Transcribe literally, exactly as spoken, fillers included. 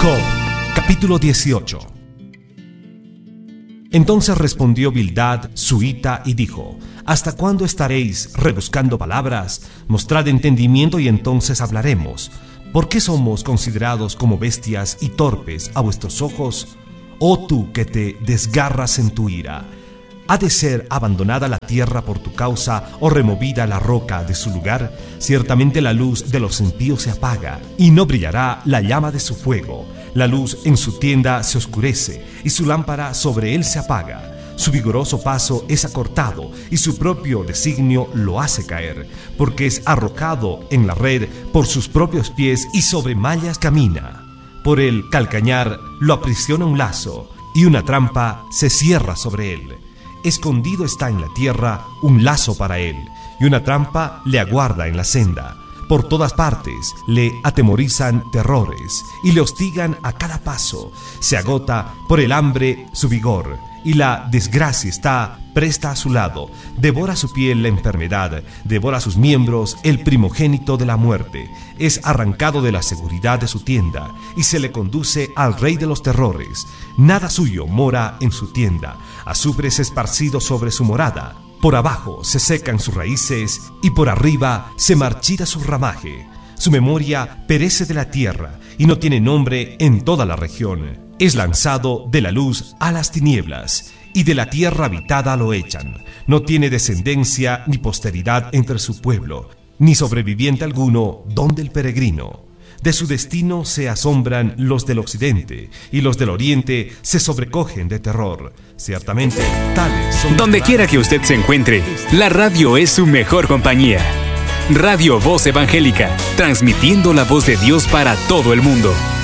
Job, capítulo dieciocho. Entonces respondió Bildad, suita, y dijo: ¿Hasta cuándo estaréis rebuscando palabras? Mostrad entendimiento y entonces hablaremos. ¿Por qué somos considerados como bestias y torpes a vuestros ojos? Oh tú que te desgarras en tu ira, ¿ha de ser abandonada la tierra por tu causa o removida la roca de su lugar? Ciertamente la luz de los impíos se apaga y no brillará la llama de su fuego. La luz en su tienda se oscurece y su lámpara sobre él se apaga. Su vigoroso paso es acortado y su propio designio lo hace caer, porque es arrojado en la red por sus propios pies y sobre mallas camina. Por el calcañar lo aprisiona un lazo y una trampa se cierra sobre él. Escondido está en la tierra un lazo para él, y una trampa le aguarda en la senda. Por todas partes le atemorizan terrores, y le hostigan a cada paso. Se agota por el hambre su vigor, y la desgracia está presta a su lado. Devora su piel la enfermedad, devora sus miembros el primogénito de la muerte. Es arrancado de la seguridad de su tienda, y se le conduce al rey de los terrores. Nada suyo mora en su tienda, azufre es esparcido sobre su morada. Por abajo se secan sus raíces, y por arriba se marchita su ramaje. Su memoria perece de la tierra, y no tiene nombre en toda la región. Es lanzado de la luz a las tinieblas, y de la tierra habitada lo echan. No tiene descendencia ni posteridad entre su pueblo, ni sobreviviente alguno donde el peregrino. De su destino se asombran los del occidente, y los del oriente se sobrecogen de terror. Ciertamente, tales son... Donde quiera que usted se encuentre, la radio es su mejor compañía. Radio Voz Evangélica, transmitiendo la voz de Dios para todo el mundo.